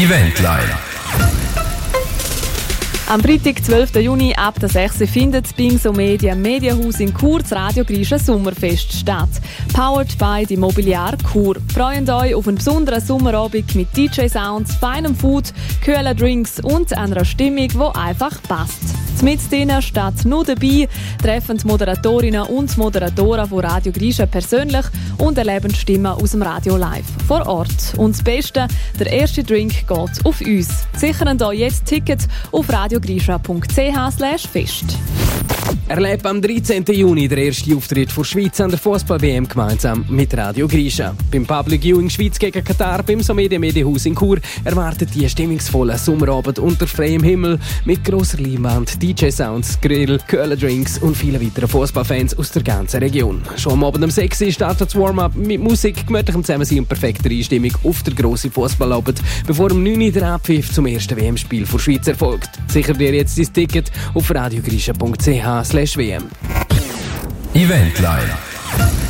Eventline. Am Freitag, 12. Juni, ab der 6. findet das Bingso Media Medienhaus in Chur das Radio Grischa Sommerfest statt. Powered by die Mobiliar Chur. Freuen euch auf einen besonderen Sommerabend mit DJ-Sounds, feinem Food, kühlen Drinks und einer Stimmung, die einfach passt. Mit denen steht nur dabei, treffen die Moderatorinnen und Moderatoren von Radio Grischa persönlich und erleben Stimmen aus dem Radio live vor Ort. Und das Beste, der erste Drink geht auf uns. Sichern euch jetzt Tickets auf radiogrischa.ch/fest. Erlebt am 13. Juni der erste Auftritt der Schweiz an der Fußball-WM gemeinsam mit Radio Grischa. Beim Public Viewing Schweiz gegen Katar beim Somedia Medienhaus in Chur erwartet die stimmungsvolle Sommerabend unter freiem Himmel mit grosser Leinwand, DJ-Sounds, Grill, kühlen Drinks und vielen weiteren Fußballfans aus der ganzen Region. Schon am Abend um 6 Uhr startet das Warm-up mit Musik, gemütlichem Zusammensein und perfekter Einstimmung auf der grossen Fußballabend, bevor um 9 Uhr der Abpfiff zum ersten WM-Spiel der Schweiz erfolgt. Sicher dir jetzt dein Ticket auf radiogrischa.ch/WM. Eventline.